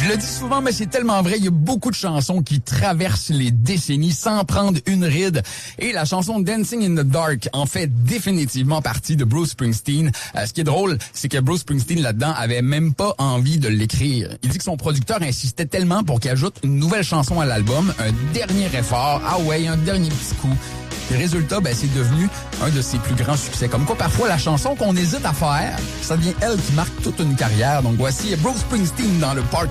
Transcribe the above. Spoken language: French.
Je le dis souvent, mais c'est tellement vrai. Il y a beaucoup de chansons qui traversent les décennies sans prendre une ride. Et la chanson Dancing in the Dark en fait définitivement partie de Bruce Springsteen. Ce qui est drôle, c'est que Bruce Springsteen, là-dedans, avait même pas envie de l'écrire. Il dit que son producteur insistait tellement pour qu'il ajoute une nouvelle chanson à l'album, un dernier effort, ah ouais, un dernier petit coup. Le résultat, c'est devenu un de ses plus grands succès. Comme quoi, parfois, la chanson qu'on hésite à faire, ça devient elle qui marque toute une carrière. Donc voici Bruce Springsteen dans le Part